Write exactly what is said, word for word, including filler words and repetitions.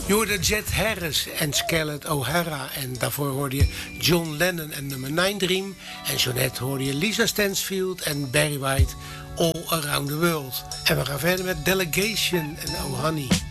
Je hoorde Jet Harris en Scarlett O'Hara. En daarvoor hoorde je John Lennon en Number nine Dream. En Jeanette hoorde je Lisa Stansfield en Barry White, All Around the World. En we gaan verder met Delegation en Oh Honey.